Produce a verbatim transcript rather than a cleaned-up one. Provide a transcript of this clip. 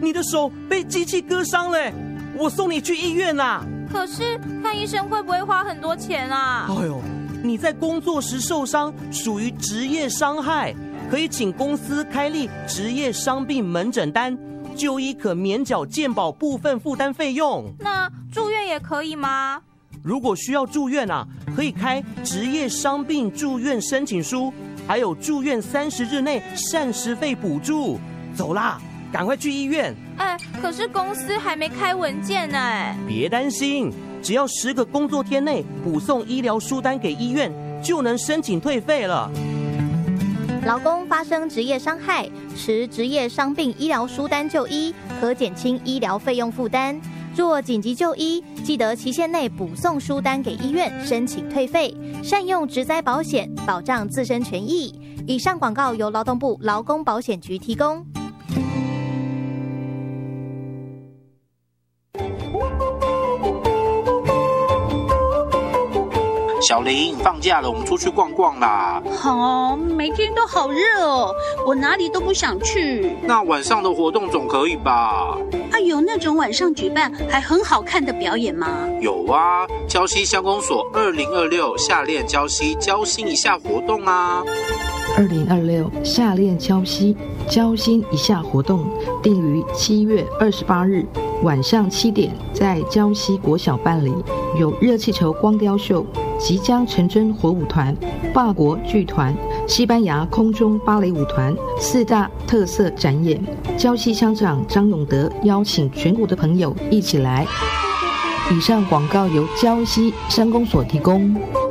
你的手被机器割伤了，我送你去医院啊。 可是看医生会不会花很多钱啊？ 哎呦，你在工作时受伤属于职业伤害，可以请公司开立职业伤病门诊单，就医可免缴健保部分负担费用。 那住院也可以吗？ 如果需要住院啊，可以开职业伤病住院申请书，还有住院三十日内膳食费补助。走啦，赶快去医院。 哎，可是公司还没开文件呢。 别担心，只要十个工作天内补送医疗书单给医院，就能申请退费了。 劳工发生职业伤害，持职业伤病医疗书单就医，可减轻医疗费用负担。若紧急就医，记得期限内补送书单给医院申请退费，善用职灾保险，保障自身权益。以上广告由劳动部劳工保险局提供。 小林，放假了，我们出去逛逛啦。 好哦，每天都好热哦，我哪里都不想去。 那晚上的活动总可以吧？ 啊，有那种晚上举办还很好看的表演吗？ 有啊，礁溪乡公所二零二六夏练礁溪交心一下活动啊。 二零二六夏练礁溪交心一下活动定于七月二十八日晚上七点在礁溪国小办理，有热气球光雕秀、即将成真火舞团、法国剧团、西班牙空中芭蕾舞团四大特色展演。礁溪乡长张永德邀请全国的朋友一起来。以上广告由礁溪乡公所提供。